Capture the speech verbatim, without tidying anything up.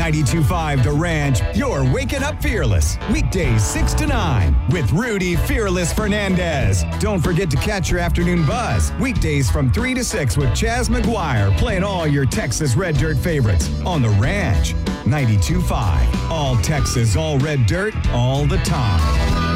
ninety-two point five The Ranch, you're waking up fearless. Weekdays six to nine with Rudy Fearless Fernandez. Don't forget to catch your afternoon buzz. Weekdays from three to six with Chaz McGuire playing all your Texas Red Dirt favorites on The Ranch. ninety-two point five. All Texas, all red dirt, all the time.